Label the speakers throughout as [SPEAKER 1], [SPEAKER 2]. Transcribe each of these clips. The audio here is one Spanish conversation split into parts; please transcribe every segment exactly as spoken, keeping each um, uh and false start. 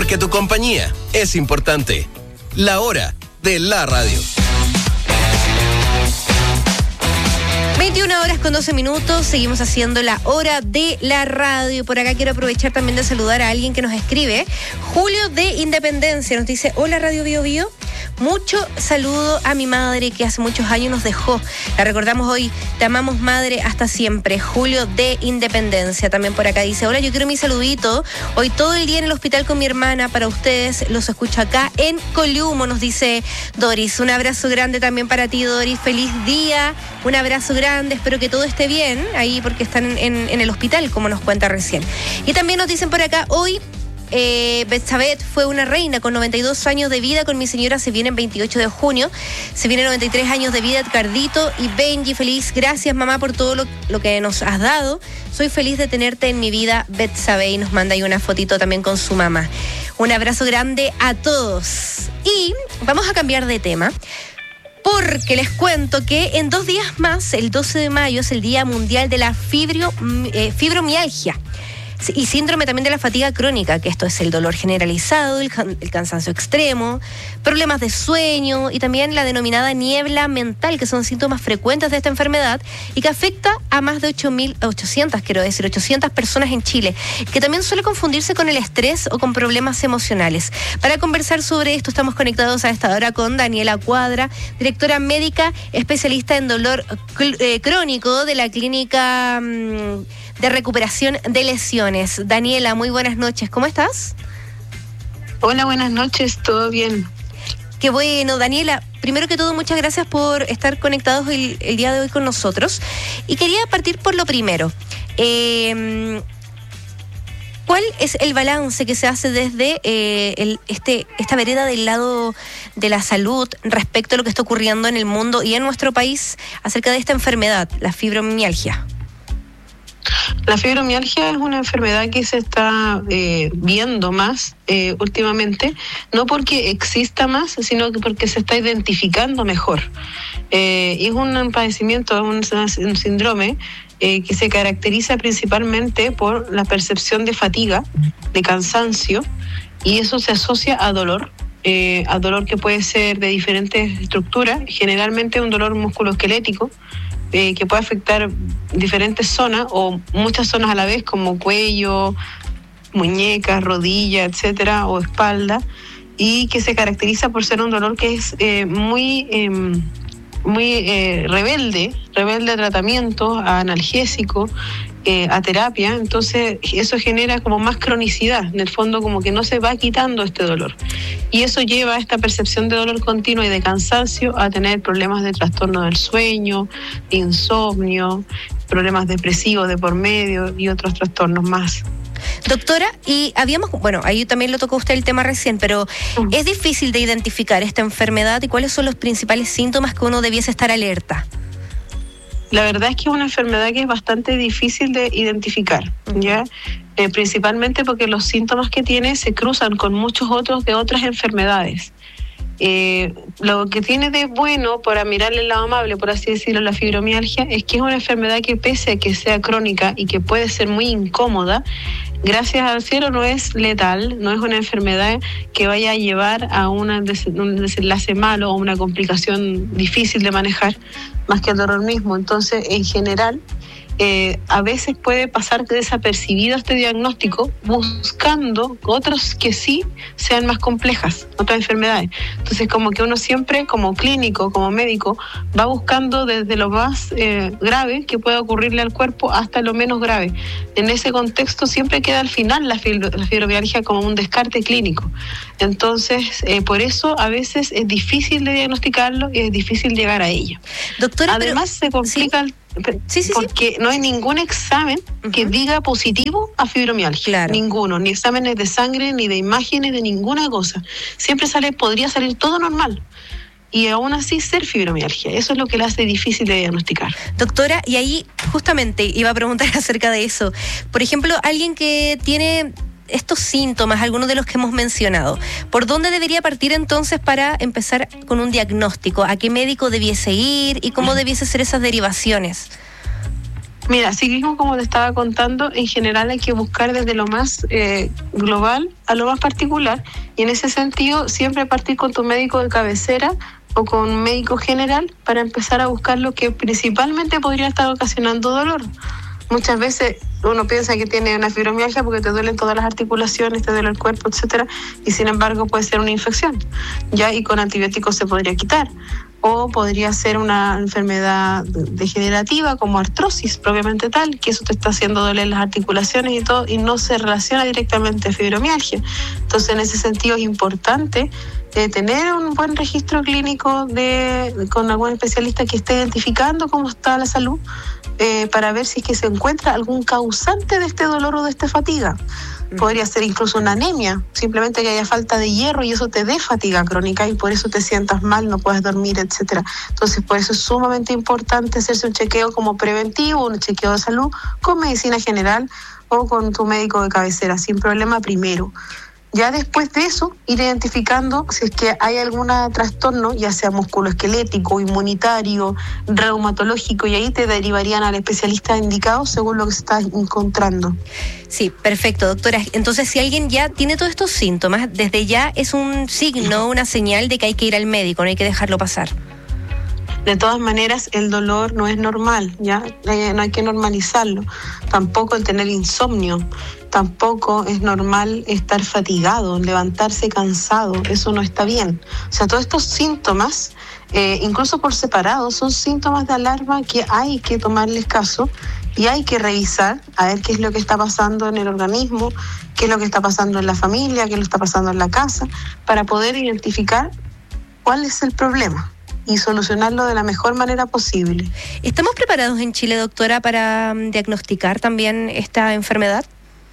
[SPEAKER 1] porque tu compañía es importante. La hora de la radio.
[SPEAKER 2] veintiuna horas con doce minutos, seguimos haciendo la hora de la radio. Por acá quiero aprovechar también de saludar a alguien que nos escribe. Julio de Independencia nos dice: hola Radio Bio Bio. Mucho saludo a mi madre que hace muchos años nos dejó. La recordamos hoy. Te amamos, madre, hasta siempre. Julio de Independencia también por acá dice: hola, yo quiero mi saludito. Hoy todo el día en el hospital con mi hermana. Para ustedes los escucho acá en Columo, nos dice Doris. Un abrazo grande también para ti, Doris. Feliz día. Un abrazo grande. Espero que todo esté bien ahí porque están en, en el hospital, como nos cuenta recién. Y también nos dicen por acá: hoy Eh, Betsabeth fue una reina con noventa y dos años de vida. Con mi señora se vienen veintiocho de junio. Se vienen noventa y tres años de vida Edgardito y Benji. Feliz, gracias mamá por todo lo, lo que nos has dado. Soy feliz de tenerte en mi vida, Betsabeth. Y nos manda ahí una fotito también con su mamá. Un abrazo grande a todos. Y vamos a cambiar de tema, porque les cuento que en dos días más, el doce de mayo, es el Día Mundial de la fibrio, eh, Fibromialgia y síndrome también de la fatiga crónica, que esto es el dolor generalizado, el, can- el cansancio extremo, problemas de sueño y también la denominada niebla mental, que son síntomas frecuentes de esta enfermedad y que afecta a más de ocho mil ochocientas, quiero decir, ochocientas personas en Chile, que también suele confundirse con el estrés o con problemas emocionales. Para conversar sobre esto estamos conectados a esta hora con Daniela Cuadra, directora médica especialista en dolor cl- eh, crónico de la clínica mmm, de recuperación de lesiones. Daniela, muy buenas noches, ¿cómo estás?
[SPEAKER 3] Hola, buenas noches, ¿todo bien?
[SPEAKER 2] Qué bueno, Daniela, primero que todo, muchas gracias por estar conectados el, el día de hoy con nosotros. Y quería partir por lo primero. Eh, ¿Cuál es el balance que se hace desde eh, el, este, esta vereda del lado de la salud respecto a lo que está ocurriendo en el mundo y en nuestro país acerca de esta enfermedad, la fibromialgia?
[SPEAKER 3] La fibromialgia es una enfermedad que se está eh, viendo más eh, últimamente, no porque exista más, sino que porque se está identificando mejor. Eh, es un padecimiento, un, un síndrome eh, que se caracteriza principalmente por la percepción de fatiga, de cansancio, y eso se asocia a dolor. Eh, a dolor que puede ser de diferentes estructuras, generalmente un dolor musculoesquelético, Eh, que puede afectar diferentes zonas o muchas zonas a la vez, como cuello, muñecas, rodillas, etcétera, o espalda, y que se caracteriza por ser un dolor que es eh, muy eh, muy eh, rebelde, rebelde a tratamiento, a analgésico, eh, a terapia. Entonces eso genera como más cronicidad, en el fondo como que no se va quitando este dolor, y eso lleva a esta percepción de dolor continuo y de cansancio a tener problemas de trastorno del sueño, de insomnio, problemas depresivos de por medio y otros trastornos más.
[SPEAKER 2] Doctora, y habíamos, bueno, ahí también lo tocó usted el tema recién, pero uh-huh. ¿es difícil de identificar esta enfermedad y cuáles son los principales síntomas que uno debiese estar alerta?
[SPEAKER 3] La verdad es que es una enfermedad que es bastante difícil de identificar, ¿ya? Eh, principalmente porque los síntomas que tiene se cruzan con muchos otros de otras enfermedades. Eh, lo que tiene de bueno, para mirarle el lado amable, por así decirlo, la fibromialgia, es que es una enfermedad que, pese a que sea crónica y que puede ser muy incómoda, gracias al cielo no es letal, no es una enfermedad que vaya a llevar a una des- un desenlace malo o una complicación difícil de manejar, más que el dolor mismo. Entonces, en general, Eh, a veces puede pasar desapercibido este diagnóstico, buscando otros que sí sean más complejas, otras enfermedades. Entonces, como que uno siempre, como clínico, como médico, va buscando desde lo más eh, grave que pueda ocurrirle al cuerpo hasta lo menos grave. En ese contexto siempre queda al final la, fibro, la fibromialgia como un descarte clínico. Entonces, eh, por eso a veces es difícil de diagnosticarlo y es difícil llegar a ello.
[SPEAKER 2] Doctora,
[SPEAKER 3] además
[SPEAKER 2] pero,
[SPEAKER 3] se complica...
[SPEAKER 2] ¿sí?
[SPEAKER 3] el
[SPEAKER 2] Sí, sí,
[SPEAKER 3] porque
[SPEAKER 2] sí.
[SPEAKER 3] no hay ningún examen uh-huh. que diga positivo a fibromialgia,
[SPEAKER 2] claro.
[SPEAKER 3] Ninguno, ni exámenes de sangre, ni de imágenes, de ninguna cosa. Siempre sale, podría salir todo normal, y aún así ser fibromialgia. Eso es lo que la hace difícil de diagnosticar.
[SPEAKER 2] Doctora, y ahí justamente iba a preguntar acerca de eso. Por ejemplo, alguien que tiene estos síntomas, algunos de los que hemos mencionado, ¿por dónde debería partir entonces para empezar con un diagnóstico? ¿A qué médico debiese ir y cómo debiese ser esas derivaciones?
[SPEAKER 3] Mira, así mismo como te estaba contando, en general hay que buscar desde lo más eh, global a lo más particular, y en ese sentido siempre partir con tu médico de cabecera o con un médico general para empezar a buscar lo que principalmente podría estar ocasionando dolor. Muchas veces uno piensa que tiene una fibromialgia porque te duelen todas las articulaciones, te duele el cuerpo, etcétera, y sin embargo puede ser una infección, ya, y con antibióticos se podría quitar. O podría ser una enfermedad degenerativa como artrosis propiamente tal, que eso te está haciendo doler las articulaciones y todo, y no se relaciona directamente a fibromialgia. Entonces, en ese sentido es importante eh, tener un buen registro clínico de con algún especialista que esté identificando cómo está la salud, eh, para ver si es que se encuentra algún causante de este dolor o de esta fatiga. Podría ser incluso una anemia, simplemente que haya falta de hierro y eso te dé fatiga crónica y por eso te sientas mal, no puedes dormir, etcétera. Entonces, por eso es sumamente importante hacerse un chequeo como preventivo, un chequeo de salud con medicina general o con tu médico de cabecera, sin problema primero. Ya después de eso, ir identificando si es que hay algún trastorno, ya sea musculoesquelético, inmunitario, reumatológico, y ahí te derivarían al especialista indicado según lo que se está encontrando.
[SPEAKER 2] Sí, perfecto, doctora. Entonces, si alguien ya tiene todos estos síntomas, desde ya es un signo, una señal de que hay que ir al médico, no hay que dejarlo pasar.
[SPEAKER 3] De todas maneras, el dolor no es normal, ¿ya? No hay que normalizarlo. Tampoco el tener insomnio. Tampoco es normal estar fatigado, levantarse cansado. Eso no está bien. O sea, todos estos síntomas, eh, incluso por separado, son síntomas de alarma que hay que tomarles caso y hay que revisar a ver qué es lo que está pasando en el organismo, qué es lo que está pasando en la familia, qué es lo que está pasando en la casa, para poder identificar cuál es el problema y solucionarlo de la mejor manera posible.
[SPEAKER 2] ¿Estamos preparados en Chile, doctora, para um, diagnosticar también esta enfermedad?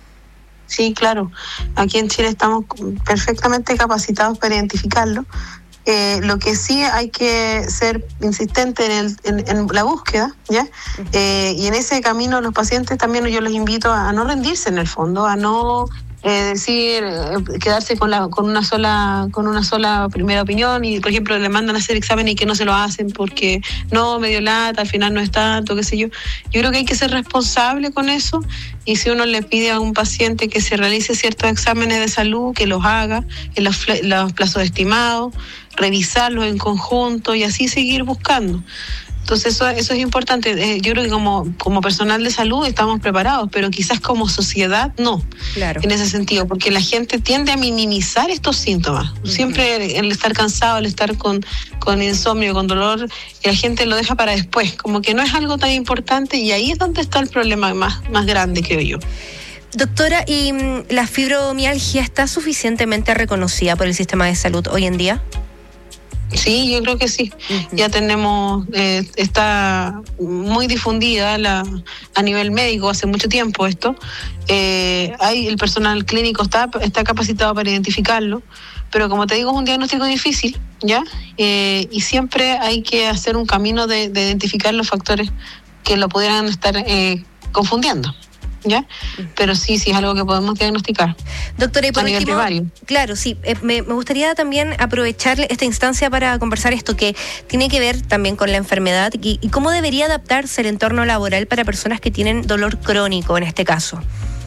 [SPEAKER 3] Sí, claro. Aquí en Chile estamos perfectamente capacitados para identificarlo. Eh, lo que sí hay que ser insistente en, el, en, en la búsqueda, ¿ya? Eh, y en ese camino los pacientes también yo los invito a, a no rendirse en el fondo, a no eh, decir, eh, quedarse con la con una sola con una sola primera opinión y, por ejemplo, le mandan a hacer exámenes y que no se lo hacen porque no, me dio lata, al final no es tanto, qué sé yo. Yo creo que hay que ser responsable con eso, y si uno le pide a un paciente que se realice ciertos exámenes de salud, que los haga en los, los plazos estimados, revisarlos en conjunto y así seguir buscando. Entonces eso, eso es importante. Eh, yo creo que como, como personal de salud estamos preparados, pero quizás como sociedad no.
[SPEAKER 2] Claro.
[SPEAKER 3] En ese sentido, porque la gente tiende a minimizar estos síntomas. Uh-huh. Siempre el estar cansado, el estar con, con insomnio, con dolor, la gente lo deja para después, como que no es algo tan importante, y ahí es donde está el problema más, más grande, creo yo.
[SPEAKER 2] Doctora, ¿y mm, la fibromialgia está suficientemente reconocida por el sistema de salud hoy en día?
[SPEAKER 3] Sí, yo creo que sí. Uh-huh. Ya tenemos, eh, está muy difundida la, a nivel médico hace mucho tiempo esto. Eh, hay el personal clínico está, está capacitado para identificarlo, pero como te digo, es un diagnóstico difícil, ¿ya? Eh, y siempre hay que hacer un camino de, de identificar los factores que lo pudieran estar eh, confundiendo, ¿ya? Pero sí, sí es algo que podemos diagnosticar.
[SPEAKER 2] Doctora, y por
[SPEAKER 3] a nivel
[SPEAKER 2] último,
[SPEAKER 3] primario.
[SPEAKER 2] Claro, sí, eh, me, me gustaría también aprovechar esta instancia para conversar esto que tiene que ver también con la enfermedad y, y cómo debería adaptarse el entorno laboral para personas que tienen dolor crónico en este caso.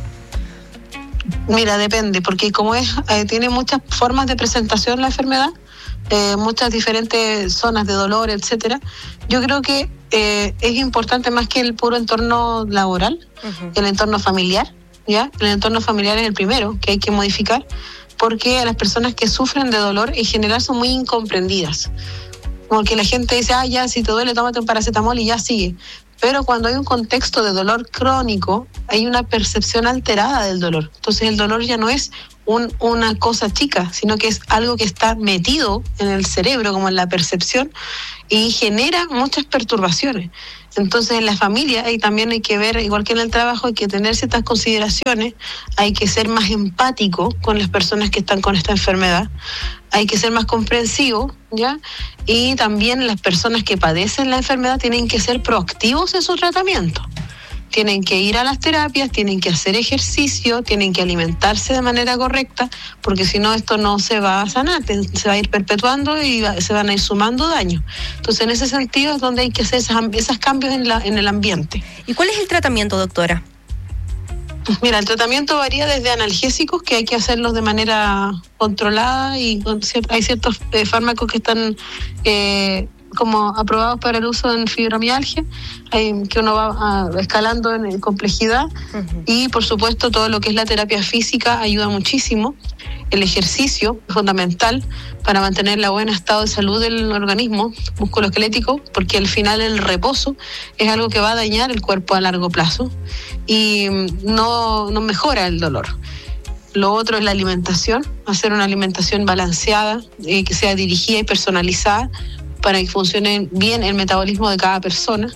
[SPEAKER 3] Mira, depende, porque como es eh, tiene muchas formas de presentación la enfermedad, eh, muchas diferentes zonas de dolor, etcétera. Yo creo que eh, es importante más que el puro entorno laboral, uh-huh. el entorno familiar, ¿ya? El entorno familiar es el primero que hay que modificar, porque las personas que sufren de dolor en general son muy incomprendidas. Como que la gente dice, ah, ya, si te duele, tómate un paracetamol y ya sigue. Pero cuando hay un contexto de dolor crónico, hay una percepción alterada del dolor. Entonces el dolor ya no es un, una cosa chica, sino que es algo que está metido en el cerebro, como en la percepción, y genera muchas perturbaciones. Entonces en la familia ahí también hay que ver, igual que en el trabajo, hay que tener ciertas consideraciones, hay que ser más empático con las personas que están con esta enfermedad, hay que ser más comprensivo, ¿ya? Y también las personas que padecen la enfermedad tienen que ser proactivos en su tratamiento. tienen que ir a las terapias, tienen que hacer ejercicio, tienen que alimentarse de manera correcta, porque si no esto no se va a sanar, se va a ir perpetuando y va, se van a ir sumando daños. Entonces en ese sentido es donde hay que hacer esas, esos cambios en, la, en el ambiente.
[SPEAKER 2] ¿Y cuál es el tratamiento, doctora?
[SPEAKER 3] Mira, el tratamiento varía desde analgésicos, que hay que hacerlos de manera controlada, y con cier- hay ciertos eh, fármacos que están eh, como aprobados para el uso en fibromialgia, eh, que uno va uh, escalando en, en complejidad. Uh-huh. Y por supuesto todo lo que es la terapia física ayuda muchísimo. El ejercicio es fundamental para mantener el buen estado de salud del organismo musculoesquelético, porque al final el reposo es algo que va a dañar el cuerpo a largo plazo y no, no mejora el dolor. Lo otro es la alimentación, hacer una alimentación balanceada, eh, que sea dirigida y personalizada para que funcione bien el metabolismo de cada persona.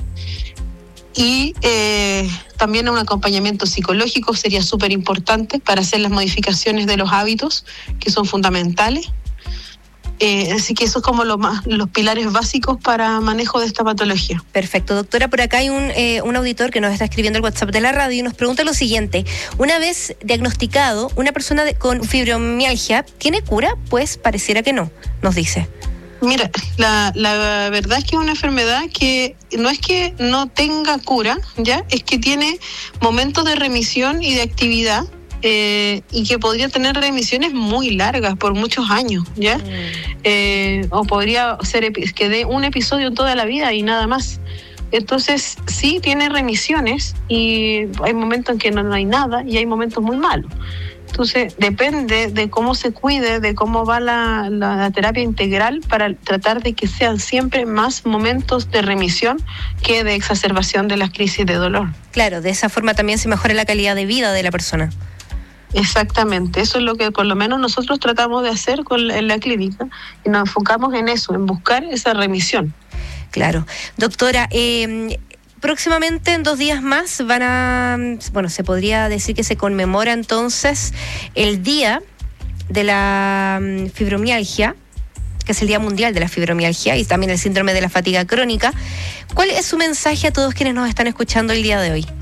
[SPEAKER 3] Y eh, también un acompañamiento psicológico sería súper importante para hacer las modificaciones de los hábitos, que son fundamentales. Eh, así que eso es como lo más, los pilares básicos para manejo de esta patología.
[SPEAKER 2] Perfecto, doctora. Por acá hay un, eh, un auditor que nos está escribiendo el WhatsApp de la radio y nos pregunta lo siguiente: una vez diagnosticado, una persona de, con fibromialgia, ¿tiene cura? Pues pareciera que no, nos dice.
[SPEAKER 3] Mira, la, la verdad es que es una enfermedad que no es que no tenga cura, ya, es que tiene momentos de remisión y de actividad, eh, y que podría tener remisiones muy largas por muchos años, ya, mm. eh, o podría ser que dé un episodio en toda la vida y nada más. Entonces sí tiene remisiones y hay momentos en que no, no hay nada y hay momentos muy malos. Entonces, depende de cómo se cuide, de cómo va la, la, la terapia integral, para tratar de que sean siempre más momentos de remisión que de exacerbación de las crisis de dolor.
[SPEAKER 2] Claro, de esa forma también se mejora la calidad de vida de la persona.
[SPEAKER 3] Exactamente, eso es lo que por lo menos nosotros tratamos de hacer con, en la clínica, y nos enfocamos en eso, en buscar esa remisión.
[SPEAKER 2] Claro. Doctora, eh... próximamente, en dos días más, van a, bueno, se podría decir que se conmemora entonces el Día de la Fibromialgia, que es el Día Mundial de la Fibromialgia, y también el síndrome de la fatiga crónica. ¿Cuál es su mensaje a todos quienes nos están escuchando el día de hoy?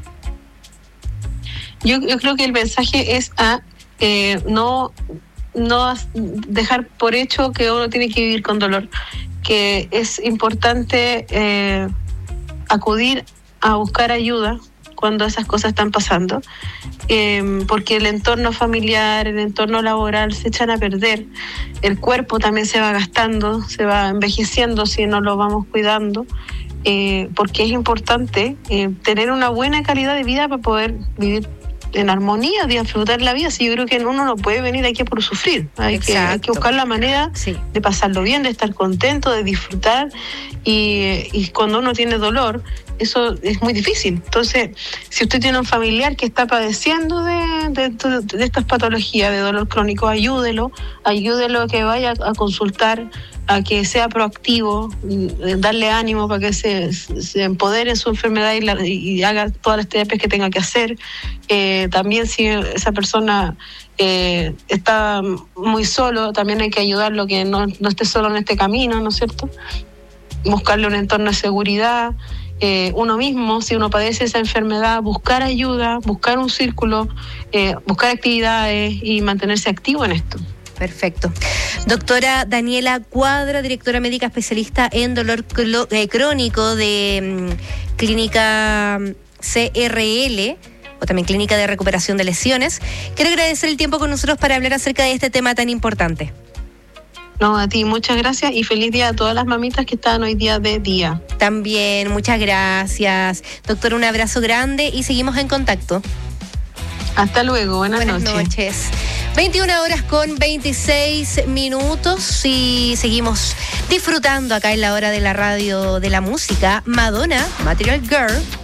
[SPEAKER 3] Yo, yo creo que el mensaje es a eh, no, no dejar por hecho que uno tiene que vivir con dolor, que es importante eh, acudir a buscar ayuda cuando esas cosas están pasando, eh, porque el entorno familiar, el entorno laboral se echan a perder, el cuerpo también se va gastando, se va envejeciendo si no lo vamos cuidando, eh, porque es importante eh, tener una buena calidad de vida para poder vivir en armonía, disfrutar la vida. Sí, yo creo que uno no puede venir aquí por sufrir, hay que, hay que buscar la manera sí. de pasarlo bien, de estar contento, de disfrutar, y, y cuando uno tiene dolor, eso es muy difícil. Entonces, si usted tiene un familiar que está padeciendo de, de, de, de estas patologías de dolor crónico, ayúdelo, ayúdelo a que vaya a consultar, a que sea proactivo, darle ánimo para que se, se empodere en su enfermedad y, la, y haga todas las terapias que tenga que hacer. Eh, también si esa persona eh, está muy solo, también hay que ayudarlo, que no, no esté solo en este camino, ¿no es cierto? Buscarle un entorno de seguridad. Eh, uno mismo, si uno padece esa enfermedad, buscar ayuda, buscar un círculo, eh, buscar actividades y mantenerse activo en esto.
[SPEAKER 2] Perfecto. Doctora Daniela Cuadra, directora médica especialista en dolor clo- eh, crónico de um, Clínica C R L, o también Clínica de Recuperación de Lesiones. Quiero agradecer el tiempo con nosotros para hablar acerca de este tema tan importante.
[SPEAKER 3] No, a ti, muchas gracias y feliz día a todas las mamitas que están hoy día de día.
[SPEAKER 2] También, muchas gracias. Doctora, un abrazo grande y seguimos en contacto.
[SPEAKER 3] Hasta luego, buenas,
[SPEAKER 2] buenas
[SPEAKER 3] noches.
[SPEAKER 2] noches. veintiuna horas con veintiséis minutos y seguimos disfrutando acá en la hora de la radio de la música. Madonna, Material Girl.